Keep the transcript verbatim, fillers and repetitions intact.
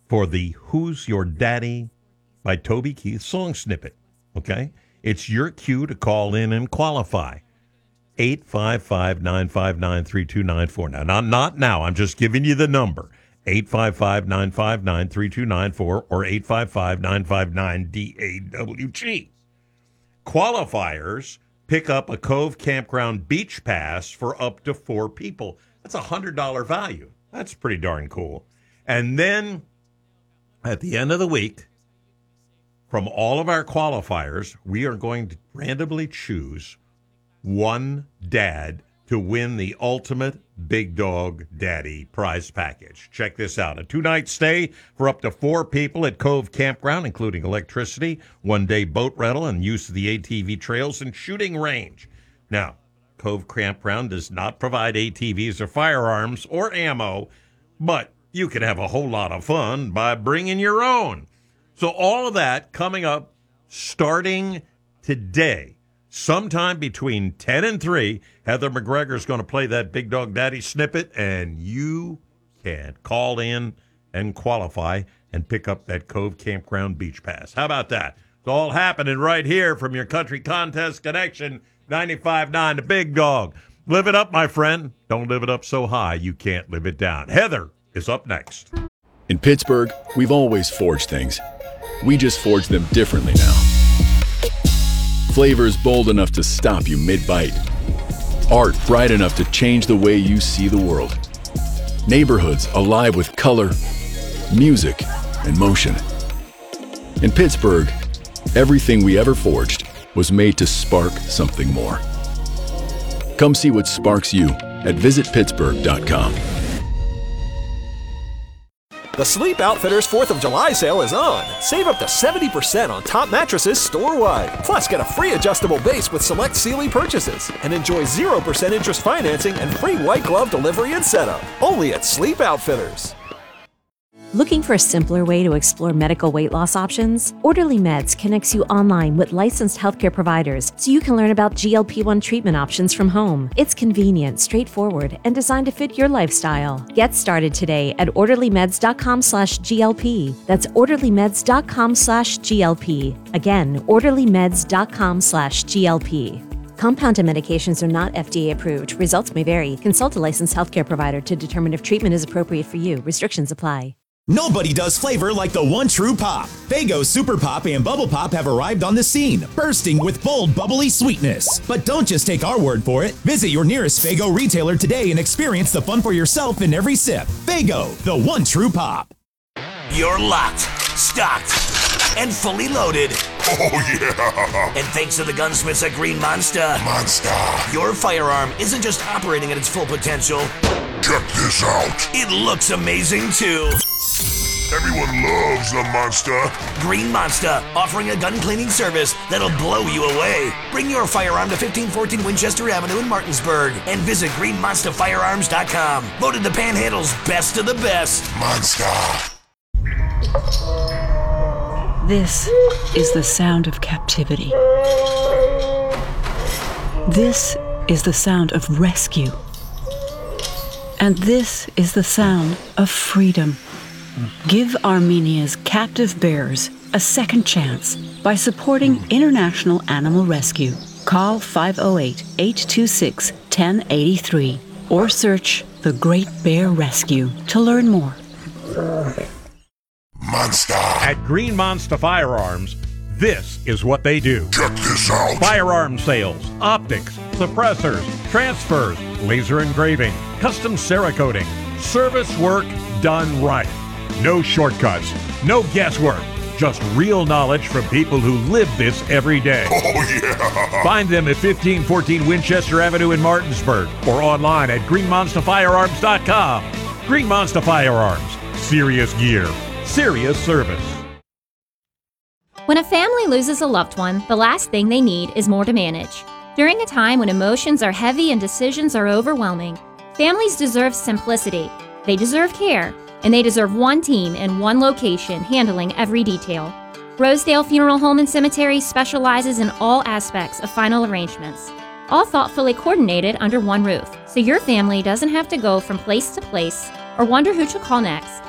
for the Who's Your Daddy by Toby Keith song snippet, okay? It's your cue to call in and qualify. eight five five, nine five nine, three two nine four. Now, not, not now. I'm just giving you the number. eight five five, nine five nine, three two nine four or eight five five, nine five nine, D A W G. Qualifiers pick up a Cove Campground beach pass for up to four people. That's a one hundred dollars value. That's pretty darn cool. And then at the end of the week, from all of our qualifiers, we are going to randomly choose one dad to win the ultimate Big Dog Daddy prize package. Check this out. A two-night stay for up to four people at Cove Campground, including electricity, one-day boat rental, and use of the A T V trails and shooting range. Now, Cove Campground does not provide A T Vs or firearms or ammo, but you can have a whole lot of fun by bringing your own. So all of that coming up starting today. Sometime between ten and three, Heather McGregor's going to play that Big Dog Daddy snippet, and you can call in and qualify and pick up that Cove Campground Beach Pass. How about that? It's all happening right here from your Country Contest Connection, ninety-five point nine, the Big Dog. Live it up, my friend. Don't live it up so high you can't live it down. Heather is up next. In Pittsburgh, we've always forged things. We just forge them differently now. Flavors bold enough to stop you mid-bite. Art bright enough to change the way you see the world. Neighborhoods alive with color, music, and motion. In Pittsburgh, everything we ever forged was made to spark something more. Come see what sparks you at visit pittsburgh dot com. The Sleep Outfitters fourth of July sale is on. Save up to seventy percent on top mattresses store-wide. Plus, get a free adjustable base with select Sealy purchases. And enjoy zero percent interest financing and free white glove delivery and setup. Only at Sleep Outfitters. Looking for a simpler way to explore medical weight loss options? Orderly Meds connects you online with licensed healthcare providers so you can learn about G L P one treatment options from home. It's convenient, straightforward, and designed to fit your lifestyle. Get started today at orderlymeds.com slash GLP. That's orderlymeds.com slash GLP. Again, orderlymeds.com slash GLP. Compounded medications are not F D A approved. Results may vary. Consult a licensed healthcare provider to determine if treatment is appropriate for you. Restrictions apply. Nobody does flavor like the one true pop. Faygo Super Pop and Bubble Pop have arrived on the scene, bursting with bold, bubbly sweetness. But don't just take our word for it. Visit your nearest Faygo retailer today and experience the fun for yourself in every sip. Faygo, the one true pop. You're locked, stocked, and fully loaded. Oh, yeah! And thanks to the gunsmiths at Green Monster, Monster, your firearm isn't just operating at its full potential. Check this out. It looks amazing, too. Everyone loves the Monster. Green Monster, offering a gun cleaning service that'll blow you away. Bring your firearm to fifteen fourteen Winchester Avenue in Martinsburg and visit green monster firearms dot com. Voted the Panhandle's best of the best. Monster. This is the sound of captivity. This is the sound of rescue. And this is the sound of freedom. Give Armenia's captive bears a second chance by supporting International Animal Rescue. Call five oh eight, eight two six, one oh eight three or search The Great Bear Rescue to learn more. Monster. At Green Monster Firearms, this is what they do. Check this out. Firearm sales, optics, suppressors, transfers, laser engraving, custom Cerakoting, service work done right. No shortcuts, no guesswork, just real knowledge from people who live this every day. Oh, yeah. Find them at fifteen fourteen Winchester Avenue in Martinsburg or online at green monster firearms dot com. Green Monster Firearms, serious gear, serious service. When a family loses a loved one, the last thing they need is more to manage. During a time when emotions are heavy and decisions are overwhelming, families deserve simplicity. They deserve care. And they deserve one team in one location handling every detail. Rosedale Funeral Home and Cemetery specializes in all aspects of final arrangements, all thoughtfully coordinated under one roof, so your family doesn't have to go from place to place or wonder who to call next.